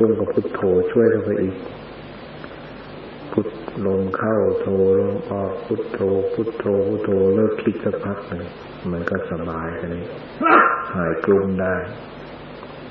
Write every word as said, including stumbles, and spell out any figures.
ลุ้มกับพุทโธช่วยเข้าไปอีกพุทลมเข้าโธลมออกพุทโธพุทโธพุทโธเลิกคิดสักพักหนึ่งมันก็สบายทีนี้หายกลุ้มได้